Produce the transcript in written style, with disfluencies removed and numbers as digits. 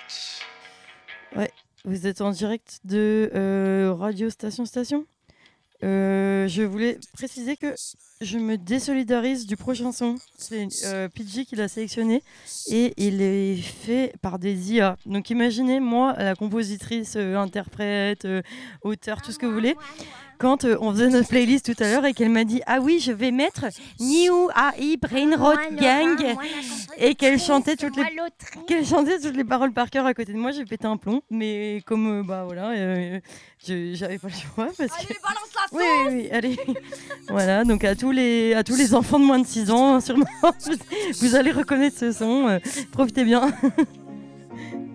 Ouais, vous êtes en direct de Radio Station. Je voulais préciser que je me désolidarise du prochain son. C'est PG qui l'a sélectionné et il est fait par des IA. Donc imaginez, moi, la compositrice, interprète, auteur, tout ce que vous voulez, quand on faisait notre playlist tout à l'heure et qu'elle m'a dit « Ah oui, je vais mettre New AI Brainrot Gang » et qu'elle chantait toutes les paroles par cœur à côté de moi, j'ai pété un plomb. Mais comme, voilà, j'avais pas le choix parce que... Allez, balance la sauce. Oui, allez. Voilà, donc à tous les enfants de moins de 6 ans, sûrement, vous allez reconnaître ce son. Profitez bien.